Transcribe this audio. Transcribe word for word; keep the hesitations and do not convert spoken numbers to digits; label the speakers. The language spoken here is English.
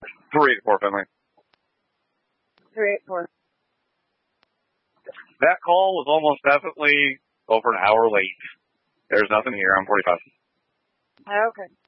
Speaker 1: three eight four, Finley.
Speaker 2: three eight four.
Speaker 1: That call was almost definitely over an hour late. There's nothing here. I'm forty-five.
Speaker 2: Okay.